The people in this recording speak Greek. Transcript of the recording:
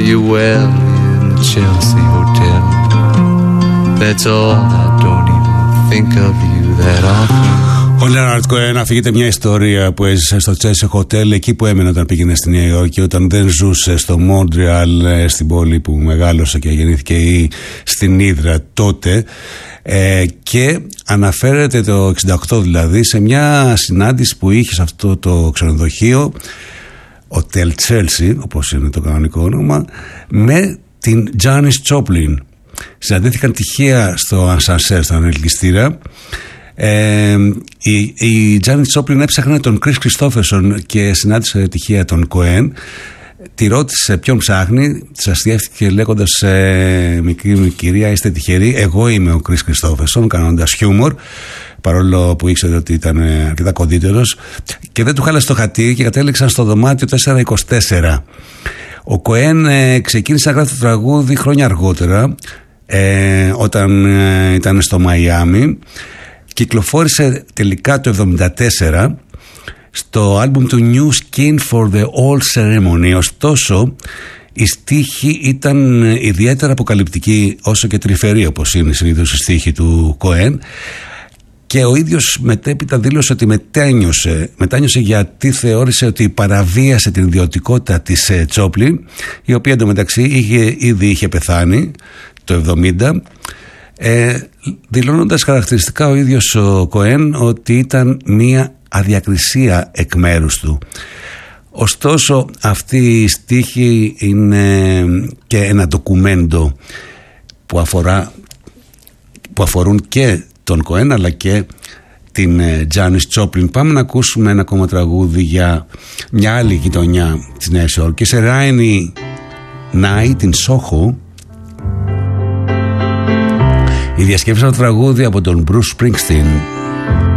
you well in Chelsea Hotel. That's all, I don't even think of you that often. Ο Λέναρτ Κοέν αφηγείται μια ιστορία που έζησε στο Chelsea Hotel, εκεί που έμενε όταν πήγαινε στη Νέα Υόρκη, όταν δεν ζούσε στο Μόντρεαλ, στην πόλη που μεγάλωσε και γεννήθηκε, ή στην Ύδρα τότε. Και αναφέρεται το 68 δηλαδή σε μια συνάντηση που είχε σε αυτό το ξενοδοχείο, Hotel Chelsea όπως είναι το κανονικό όνομα, με την Janis Joplin. Συναντήθηκαν τυχαία στο ασανσέρ, στον ελκυστήρα. Η Janis Joplin έψαχνε τον Chris Christopherson και συνάντησε τυχαία τον Cohen. Τη ρώτησε ποιον ψάχνει, της αστιεύτηκε λέγοντας μικρή κυρία, είστε τυχεροί, εγώ είμαι ο Chris Christopherson, κάνοντας χιούμορ, παρόλο που ήξερε ότι ήταν αρκετά κοντύτερος, και δεν του χάλασε το χατήρι και κατέληξαν στο δωμάτιο 424. Ο Cohen ξεκίνησε να γράφει το τραγούδι χρόνια αργότερα, όταν ήταν στο Μαϊάμι. Κυκλοφόρησε τελικά το 1974 στο άλμπουμ του New Skin for the Old Ceremony. Ωστόσο η στίχη ήταν ιδιαίτερα αποκαλυπτική, όσο και τρυφερή όπως είναι συνήθως η στίχη του Cohen, και ο ίδιος μετέπειτα δήλωσε ότι μετάνιωσε γιατί θεώρησε ότι παραβίασε την ιδιωτικότητα της Joplin, η οποία εντωμεταξύ ήδη είχε πεθάνει το 1970, δηλώνοντας χαρακτηριστικά ο ίδιος ο Cohen ότι ήταν μία αδιακρισία εκ μέρους του. Ωστόσο αυτή η στίχη είναι και ένα ντοκουμέντο που αφορούν και τον Cohen αλλά και την Janis Joplin. Πάμε να ακούσουμε ένα ακόμα τραγούδι για μια άλλη γειτονιά της Νέας Υόρκης, σε Rainy Night in Soho. Η διασκεύαση του τραγούδι από τον Bruce Springsteen.